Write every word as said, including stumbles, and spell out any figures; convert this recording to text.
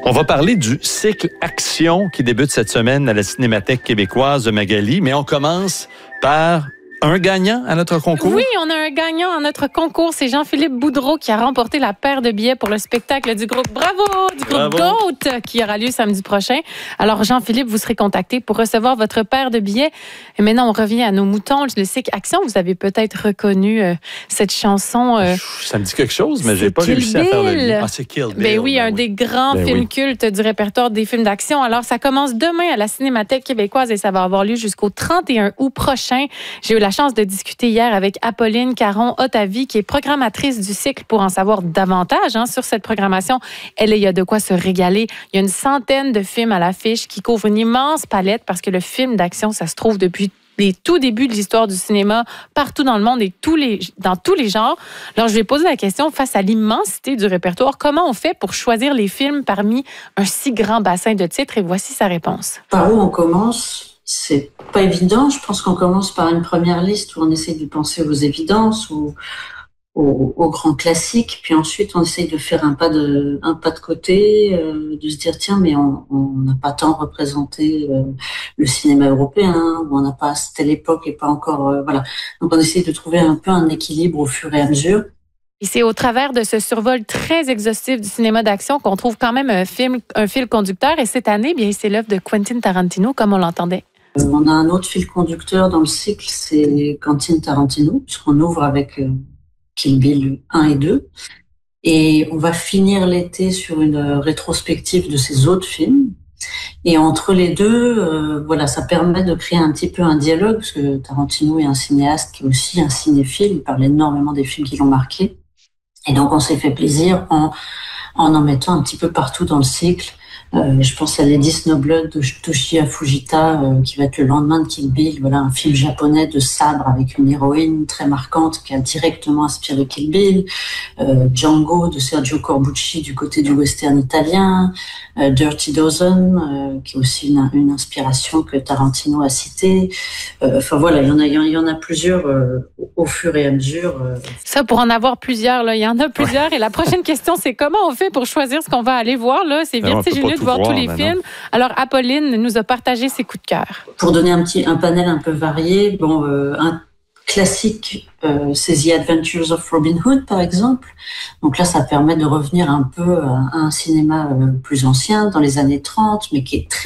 On va parler du cycle Action qui débute cette semaine à la Cinémathèque québécoise de Magali, mais on commence par un gagnant à notre concours. Oui, on a un gagnant à notre concours. C'est Jean-Philippe Boudreau qui a remporté la paire de billets pour le spectacle du groupe Bravo, du groupe Bravo. GOAT qui aura lieu samedi prochain. Alors, Jean-Philippe, vous serez contacté pour recevoir votre paire de billets. Et maintenant, on revient à nos moutons. Le cycle Action, vous avez peut-être reconnu euh, cette chanson. Euh, Ça me dit quelque chose, mais j'ai pas Kill réussi à faire le Bill. lien. Ah, c'est Kill Bill. Ben oui, ben un oui. des grands Ben films oui. cultes du répertoire des films d'action. Alors, ça commence demain à la Cinémathèque québécoise et ça va avoir lieu jusqu'au trente et un août prochain. J'ai eu la chance de discuter hier avec Apolline Caron-Otavi, qui est programmatrice du cycle, pour en savoir davantage hein, sur cette programmation. Elle, il y a de quoi se régaler. Il y a une centaine de films à l'affiche qui couvrent une immense palette parce que le film d'action, ça se trouve depuis les tout débuts de l'histoire du cinéma partout dans le monde et tous les, dans tous les genres. Alors, je vais poser la question, face à l'immensité du répertoire, comment on fait pour choisir les films parmi un si grand bassin de titres? Et voici sa réponse. Par où on commence? C'est pas évident. Je pense qu'on commence par une première liste où on essaie de penser aux évidences ou aux, aux grands classiques. Puis ensuite, on essaie de faire un pas de, un pas de côté, euh, de se dire tiens, mais on n'a pas tant représenté euh, le cinéma européen, ou on n'a pas à telle époque et pas encore. Euh, voilà. Donc on essaie de trouver un peu un équilibre au fur et à mesure. Et c'est au travers de ce survol très exhaustif du cinéma d'action qu'on trouve quand même un film, un fil conducteur. Et cette année, bien, c'est l'œuvre de Quentin Tarantino, comme on l'entendait. On a un autre fil conducteur dans le cycle, c'est Quentin Tarantino, puisqu'on ouvre avec euh, Kill Bill un et deux. Et on va finir l'été sur une rétrospective de ses autres films. Et entre les deux, euh, voilà, ça permet de créer un petit peu un dialogue, parce que Tarantino est un cinéaste qui est aussi un cinéphile. Il parle énormément des films qui l'ont marqué. Et donc, on s'est fait plaisir en en, en mettant un petit peu partout dans le cycle. Euh, je pense à Lady Snowblood de Toshiya Fujita, euh, qui va être le lendemain de Kill Bill. Voilà, un film japonais de sabre avec une héroïne très marquante qui a directement inspiré Kill Bill. Euh, Django de Sergio Corbucci du côté du western italien. Euh, Dirty Dozen, euh, qui est aussi une, une inspiration que Tarantino a citée. Euh, enfin voilà, il y en a, il y en a plusieurs euh, au fur et à mesure. Euh. Ça, pour en avoir plusieurs, là, il y en a plusieurs. Ouais. Et la prochaine question, c'est comment on fait pour choisir ce qu'on va aller voir là? C'est vertigineux de voir tous les films. Non. Alors, Apolline nous a partagé ses coups de cœur. Pour donner un petit un panel un peu varié, bon, euh, un classique, euh, c'est The Adventures of Robin Hood, par exemple. Donc là, ça permet de revenir un peu à un cinéma euh, plus ancien, dans les années trente, mais qui est très